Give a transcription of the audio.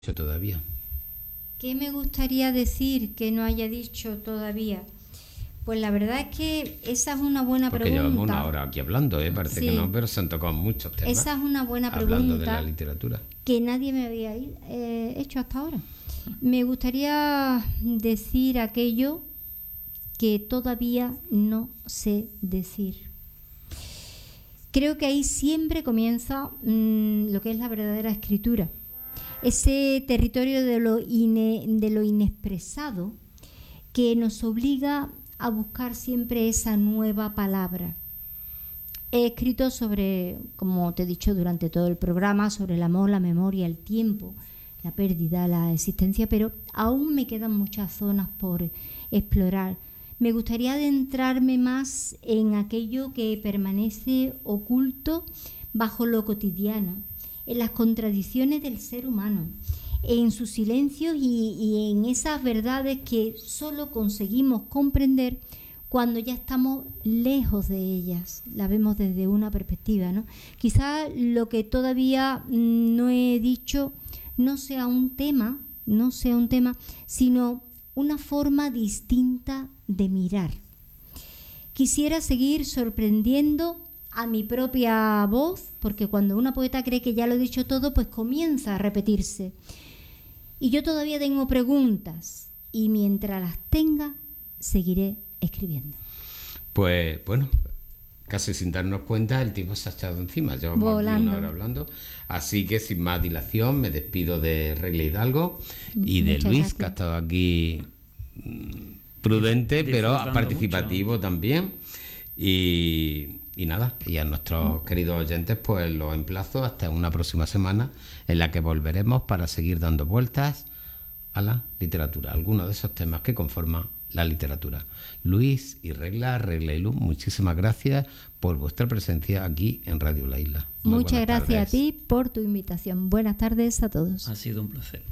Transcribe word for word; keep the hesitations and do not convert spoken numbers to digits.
Todavía. ¿Qué me gustaría decir que no haya dicho todavía? Pues la verdad es que esa es una buena Porque pregunta. llevamos una hora aquí hablando, ¿eh? Parece Sí. que no, pero se han tocado muchos temas. Esa es una buena hablando pregunta. de la literatura. Que nadie me había eh, hecho hasta ahora. Me gustaría decir aquello que todavía no sé decir. Creo que ahí siempre comienza mmm, lo que es la verdadera escritura. Ese territorio de lo, ine, de lo inexpresado que nos obliga a buscar siempre esa nueva palabra. He escrito sobre, como te he dicho durante todo el programa, sobre el amor, la memoria, el tiempo, la pérdida, la existencia, pero aún me quedan muchas zonas por explorar. Me gustaría adentrarme más en aquello que permanece oculto bajo lo cotidiano, en las contradicciones del ser humano, en sus silencios y, y en esas verdades que solo conseguimos comprender cuando ya estamos lejos de ellas, la vemos desde una perspectiva, ¿no? Quizá lo que todavía no he dicho no sea un tema, no sea un tema, sino una forma distinta de mirar. Quisiera seguir sorprendiendo a mi propia voz, porque cuando una poeta cree que ya lo he dicho todo, pues comienza a repetirse. Y yo todavía tengo preguntas, y mientras las tenga, seguiré escribiendo. Pues bueno, casi sin darnos cuenta, el tiempo se ha echado encima. Llevamos una hora hablando. Así que sin más dilación, me despido de Regla Hidalgo y de Muchas Luis, gracias. que ha estado aquí prudente, pero participativo mucho. También. Y, y nada, y a nuestros queridos oyentes, pues los emplazo hasta una próxima semana en la que volveremos para seguir dando vueltas a la literatura, algunos de esos temas que conforman la literatura. Luis y Regla, Regla y Luz, muchísimas gracias por vuestra presencia aquí en Radio La Isla. Muy Muchas gracias tardes. a ti por tu invitación. Buenas tardes a todos. Ha sido un placer.